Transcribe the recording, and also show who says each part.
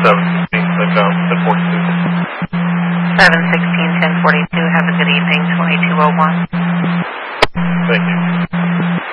Speaker 1: 716-1042. Have a good evening, 2201.
Speaker 2: Thank you.